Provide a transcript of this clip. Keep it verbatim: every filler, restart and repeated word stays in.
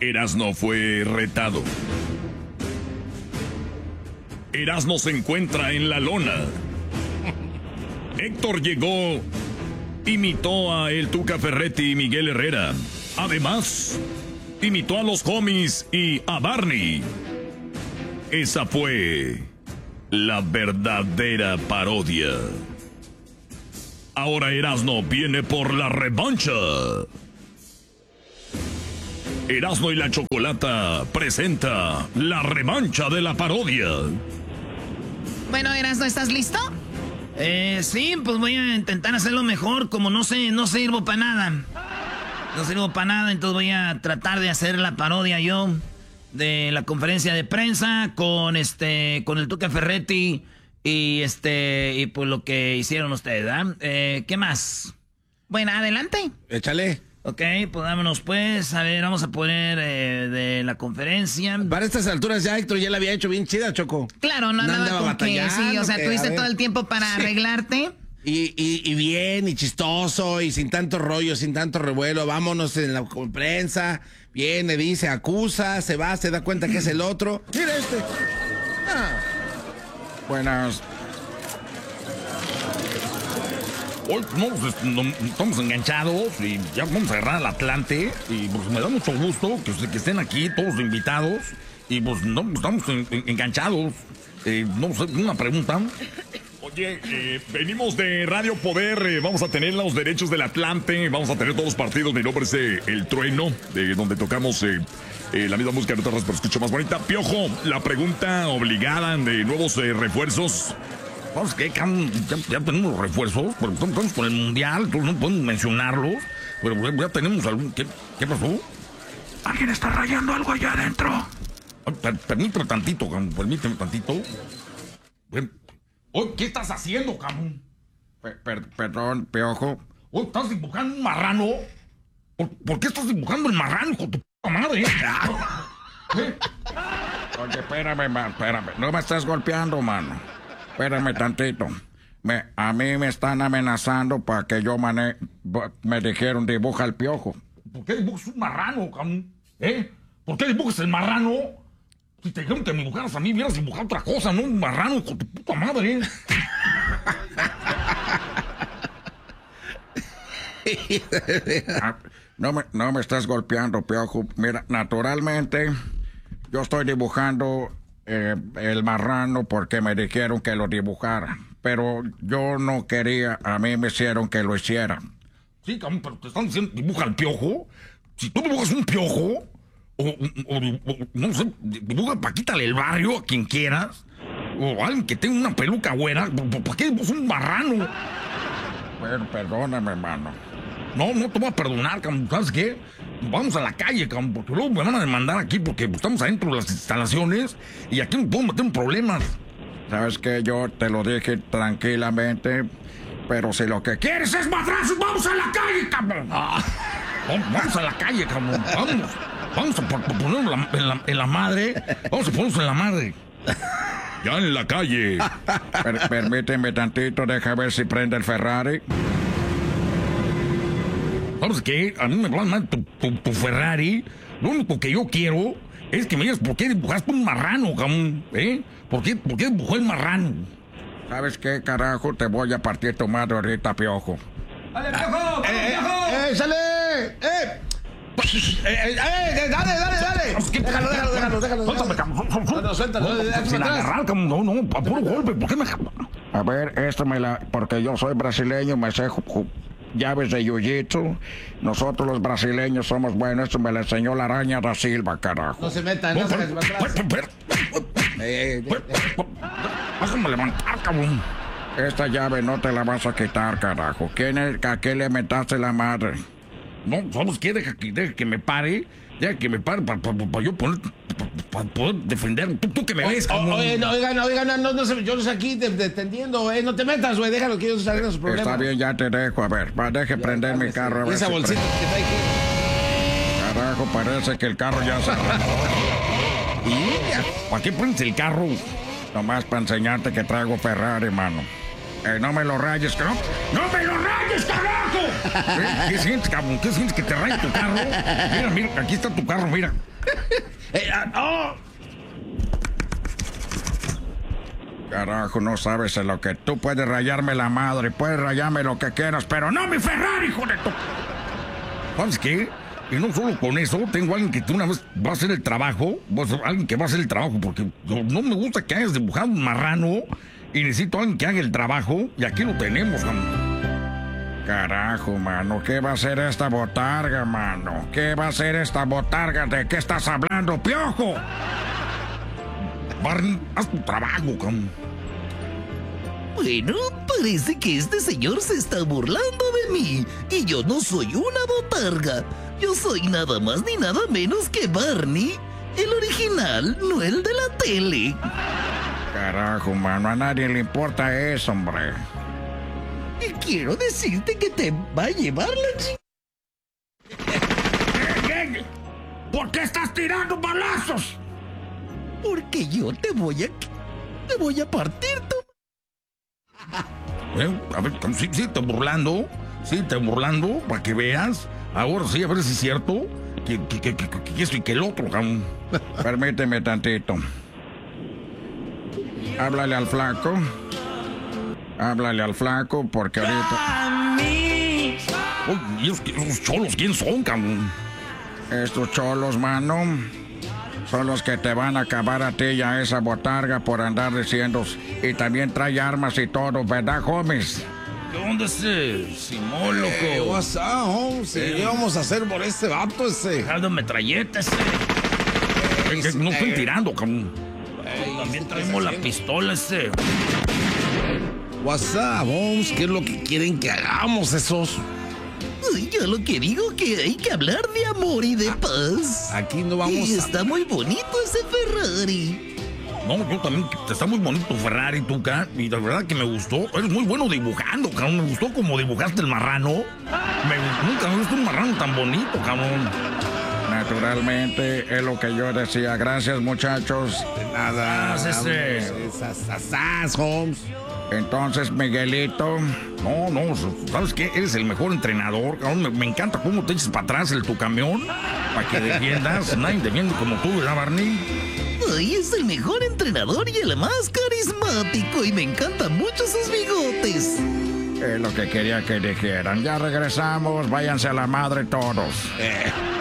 Erasmo fue retado. Erasmo se encuentra en la lona. Héctor llegó, imitó a el Tuca Ferretti y Miguel Herrera. Además, imitó a los homies y a Barney. Esa fue la verdadera parodia. Ahora Erasmo viene por la revancha. Erasmo y la Chocolata presenta la revancha de la parodia. Bueno, Erasmo, ¿estás listo? Eh, sí, pues voy a intentar hacerlo mejor. Como no sé, no sirvo para nada. No sirvo para nada, entonces voy a tratar de hacer la parodia yo de la conferencia de prensa con este, con el Tuca Ferretti y este, y pues lo que hicieron ustedes, ¿verdad? Eh, ¿qué más? Bueno, adelante. Échale. Ok, pues vámonos pues. A ver, vamos a poner eh, de la conferencia. Para estas alturas ya Héctor ya la había hecho bien chida, Choco. Claro, no, No nada andaba con que batallando, sí, o sea, que, tuviste a ver. todo el tiempo para Sí. arreglarte. Y, y, y bien, y chistoso, y sin tanto rollo, sin tanto revuelo. Vámonos en la prensa. Viene, dice, acusa, se va, se da cuenta que es el otro. Mira este. Ah. Buenas. Hoy no, pues, no, estamos enganchados y ya vamos a cerrar el Atlante. Y pues me da mucho gusto que, que estén aquí todos invitados. Y pues no, estamos en, en, enganchados. Eh, no sé, una pregunta. Oye, eh, venimos de Radio Poder, eh, vamos a tener los derechos del Atlante, vamos a tener todos los partidos. Mi nombre es eh, El Trueno, de donde tocamos eh, eh, la misma música de otras, pero escucho más bonita. Piojo, la pregunta obligada de nuevos eh, refuerzos. Vamos, ¿qué? Ya, ya tenemos refuerzos, pero estamos con el Mundial, entonces no podemos mencionarlos. Pero ya tenemos algún... ¿Qué, qué pasó? ¿Alguien está rayando algo allá adentro? Per, permíteme tantito, cabrón, permíteme tantito. Oye, ¿qué estás haciendo, cabrón? Per, per, perdón, Piojo. Oye, ¿estás dibujando un marrano? ¿Por, ¿por qué estás dibujando el marrano, hijo de tu puta madre? ¿Eh? Oye, espérame, man, espérame. No me estás golpeando, mano. Espérame tantito. Me, a mí me están amenazando para que yo mane... Me dijeron, dibuja el Piojo. ¿Por qué dibujas un marrano, cabrón? ¿Eh? ¿Por qué dibujas el marrano? Si te dijeron que me dibujaras a mí, hubieras dibujado otra cosa, no un marrano, con tu puta madre. no, me, no me estás golpeando, Piojo. Mira, naturalmente, yo estoy dibujando eh, el marrano porque me dijeron que lo dibujara. Pero yo no quería, a mí me hicieron que lo hiciera. Sí, cabrón, pero te están diciendo, dibuja el Piojo. Si tú dibujas un Piojo... O, o, o, no sé, dibuja Paquita del Barrio, a quien quieras. O alguien que tenga una peluca güera. ¿Para qué dibujas un marrano? Bueno, perdóname, hermano. No, no te voy a perdonar, cabrón. ¿Sabes qué? Vamos a la calle, cabrón, porque luego me van a demandar aquí porque estamos adentro de las instalaciones y aquí no puedo meter en problemas. ¿Sabes qué? Yo te lo dije tranquilamente, pero si lo que quieres es madrazos, vamos a la calle, cabrón. Ah, vamos a la calle, cabrón. Vamos. Vamos a ponernos en la, en, la, en la madre. Vamos a ponernos en la madre. Ya en la calle. Per, permíteme tantito, deja ver si prende el Ferrari. ¿Sabes qué? A mí me hablan mal tu, tu, tu Ferrari. Lo único que yo quiero es que me digas por qué dibujaste un marrano, cabrón. ¿Eh? ¿Por qué, por qué dibujó el marrano? ¿Sabes qué, carajo? Te voy a partir tu madre ahorita, Piojo. ¡Dale, Piojo! ¡Eh, Piojo! ¡Eh, eh, sale! ¡Eh! ¡Eh, eh, eh! ¡Dale, dale, dale! Déjalo, déjalo, déjalo, déjalo. Suéltame, cabrón. No, suéltalo. Sin agarrar, cabrón. No, no, a puro golpe. ¿Por qué me...? A ver, esto me la... Porque yo soy brasileño, me sé llaves de jiu-jitsu. Nosotros los brasileños somos buenos. Esto me lo enseñó la araña da Silva, carajo. No se metan, no se metan atrás. Déjame levantar, cabrón. Esta llave no te la vas a quitar, carajo. ¿Quién es, ¿A qué le metaste la madre? No, ¿sabes qué? Deja que, deja que me pare. Deja que me pare para pa, pa, pa yo poner, para pa poder defender. Tú, tú que me ves, cabrón. Oye, no, oigan, oigan, no, no, no, yo los aquí defendiendo, eh. No te metas, güey. Déjalo que ellos salgan sus problemas. Está bien, ya te dejo. A ver, va, deje ya, prender mi carro. A ver esa si bolsita prende. Que está aquí. Carajo, parece que el carro ya se arrancó. ¿Y? ¿Para qué prendes el carro? Nomás para enseñarte que traigo Ferrari, mano. Eh, no me lo rayes, cabrón. ¡No me lo rayes, carajo! ¿Eh? ¿Qué sientes, cabrón? ¿Qué sientes que te raye tu carro? Mira, mira, aquí está tu carro, mira. Eh, ah, oh. Carajo, no sabes en lo que tú puedes rayarme la madre, puedes rayarme lo que quieras, pero no mi Ferrari, hijo de tu... ¿Sabes qué? Y no solo con eso, tengo a alguien que una vez va a hacer el trabajo, pues, alguien que va a hacer el trabajo, porque yo, no me gusta que hayas dibujado un marrano y necesito a alguien que haga el trabajo, y aquí lo tenemos, mano. Carajo, mano, ¿qué va a hacer esta botarga, mano? ¿Qué va a hacer esta botarga? ¿De qué estás hablando, Piojo? Barney, haz tu trabajo, cabrón. Bueno, parece que este señor se está burlando de mí. Y yo no soy una botarga. Yo soy nada más ni nada menos que Barney, el original, no el de la tele. Carajo, mano, a nadie le importa eso, hombre. Y quiero decirte que te va a llevar la ch... ¿Por qué estás tirando balazos? Porque yo te voy a... Te voy a partir tu... Eh, a ver, sí, sí, te burlando, sí, te burlando, para que veas. Ahora sí, a ver si es cierto que, que, que, que, que esto y que el otro, cabrón. Permíteme tantito. Háblale al flaco. Háblale al flaco, porque ahorita... Oye, ¿y esos, esos cholos quién son, cabrón? Estos cholos, mano, son los que te van a acabar a ti y a esa botarga por andar diciendo. Y también trae armas y todo, ¿verdad, homies? ¿Qué onda ese? Simón, loco. Eh, what's up, Holmes? Eh. ¿Qué vamos a hacer por este vato ese? Dejando metralleta ese. Eh, eh, no estoy tirando, cabrón. También traemos la pistola ese. What's up, Holmes? ¿Qué es lo que quieren que hagamos esos? Ay, yo lo que digo que hay que hablar de amor y de paz. Aquí no vamos Y a... está muy bonito ese Ferrari. No, yo también, te está muy bonito Ferrari, Tuca. Y la verdad que me gustó. Eres muy bueno dibujando, cabrón. Me gustó como dibujaste el marrano. Me, nunca me gustó un marrano tan bonito, cabrón. Naturalmente, es lo que yo decía. Gracias, muchachos. Nada. Ah, ese. Esas, esas, Holmes. Entonces, Miguelito... No, no, ¿sabes qué? Eres el mejor entrenador, cabrón. Me, me encanta cómo te echas para atrás el tu camión para que defiendas. Nadie defiende como tú, ¿verdad, Barney? Ay, es el mejor entrenador y el más carismático. Y me encantan mucho sus bigotes. Es lo que quería que dijeran. Ya regresamos. Váyanse a la madre todos. Eh.